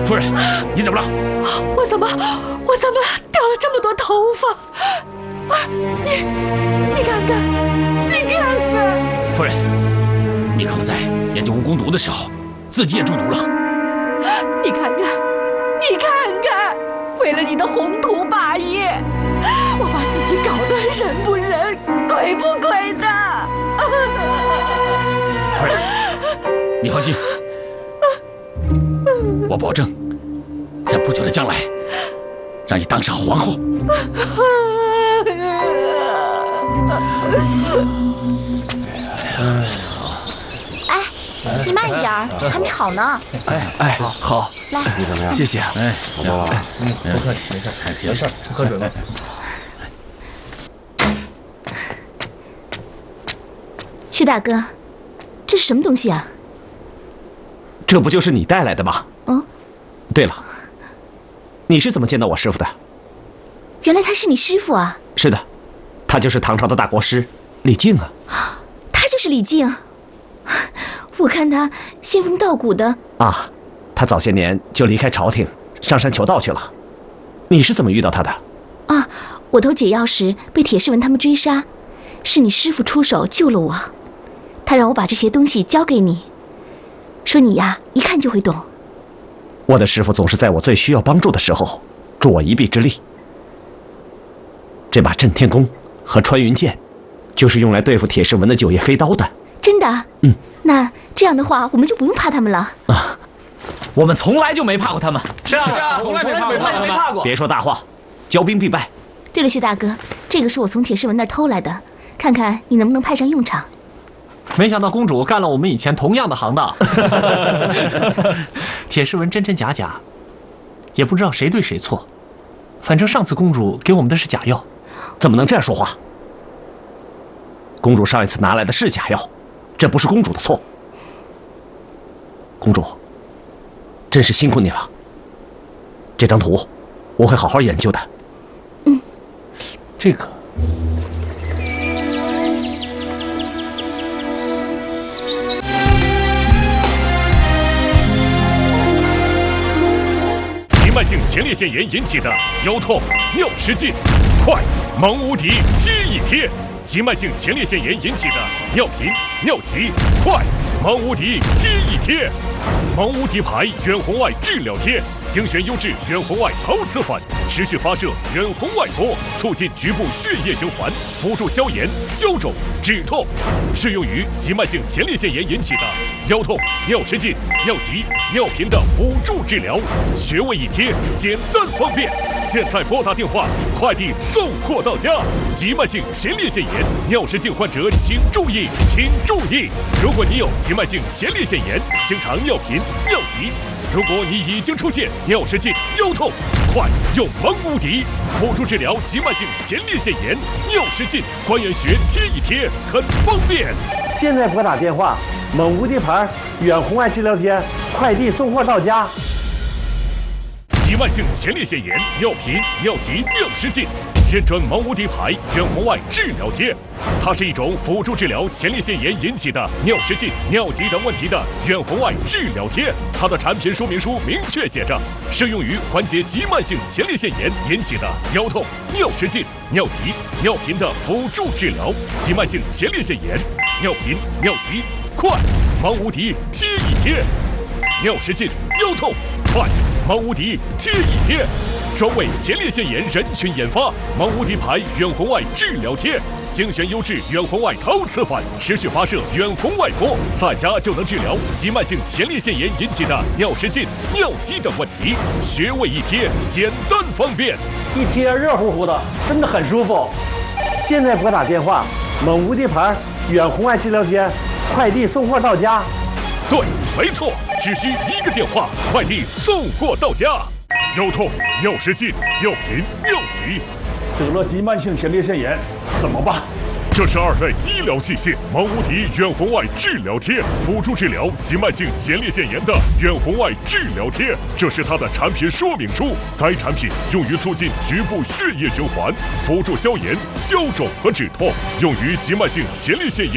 夫人，你怎么了？ 我怎么掉了这么多头发？啊，你看看，你看看。 夫人，你可能在研究蜈蚣毒的时候，自己也中毒了。 你看看，你看看，为了你的宏图霸业，我把自己搞得人不人，鬼不鬼的。 夫人，你放心，我保证，在不久的将来，让你当上皇后。 哎，你慢一点儿，还没好呢。 哎，好， 来， 你怎么样？ 谢谢。 哎， 好不好？ 不客气，没事，没事，喝水吧。 薛大哥，这是什么东西啊？ 这不就是你带来的吗？ 嗯。 对了，你是怎么见到我师傅的？ 原来他是你师傅啊！ 是的，他就是唐朝的大国师李靖啊。 他就是李靖。我看他仙风道骨的啊，他早些年就离开朝廷，上山求道去了。你是怎么遇到他的？ 啊，我偷解药时被铁士文他们追杀，是你师傅出手救了我。他让我把这些东西交给你，说你呀一看就会懂。 我的师傅总是在我最需要帮助的时候助我一臂之力。这把震天弓和穿云箭，就是用来对付铁士文的九叶飞刀的。 真的？嗯。那这样的话，我们就不用怕他们了啊！ 我们从来就没怕过他们。 是啊，从来没怕过。 别说大话，骄兵必败。 对了，薛大哥，这个是我从铁士文那儿偷来的，看看你能不能派上用场。 没想到公主干了我们以前同样的行当。铁士文真真假假，也不知道谁对谁错。反正上次公主给我们的是假药。 怎么能这样说话？公主上一次拿来的是假药，这不是公主的错。公主，真是辛苦你了。这张图我会好好研究的。 嗯， 这个。 慢性前列腺炎引起的腰痛、尿失禁，快蒙无敌贴一贴；急慢性前列腺炎引起的尿频、尿急，快蒙无敌贴一贴。蒙无敌牌远红外治疗贴，精选优质远红外陶瓷粉，持续发射远红外波，促进局部血液循环，辅助消炎、消肿、止痛，适用于急慢性前列腺炎引起的腰痛、尿失禁、尿急、尿频的辅助治疗，穴位一贴，简单方便。现在拨打电话，快递送货到家。急慢性前列腺炎、尿失禁患者请注意，请注意！如果你有急慢性前列腺炎，经常尿频、尿急，如果你已经出现尿失禁、腰痛，快用蒙无敌辅助治疗急慢性前列腺炎、尿失禁，关元穴贴一贴，很方便。 现在拨打电话，蒙无敌牌远红外治疗贴，快递送货到家。 急慢性前列腺炎、尿频、尿急、尿失禁，认准蒙无敌牌远红外治疗贴。它是一种辅助治疗前列腺炎引起的尿失禁、尿急等问题的远红外治疗贴。它的产品说明书明确写着，适用于缓解急慢性前列腺炎引起的腰痛、尿失禁、尿急、尿频的辅助治疗。急慢性前列腺炎、尿频、尿急，快蒙无敌贴一贴；尿失禁、腰痛，快蒙无敌贴一贴。专为前列腺炎人群研发，蒙无敌牌远红外治疗贴，精选优质远红外陶瓷粉，持续发射远红外波，在家就能治疗急慢性前列腺炎引起的尿失禁、尿急等问题。穴位一贴，简单方便， 一贴热乎乎的，真的很舒服。现在拨打电话，蒙无敌牌远红外治疗贴，快递送货到家。 对，没错，只需一个电话，快递送货到家。腰痛、尿失禁、尿频、尿急， 得了急慢性前列腺炎怎么办？ 这是2类医疗器械蒙无敌远红外治疗贴，辅助治疗急慢性前列腺炎的远红外治疗贴。这是它的产品说明书。该产品用于促进局部血液循环，辅助消炎、消肿和止痛，用于急慢性前列腺炎。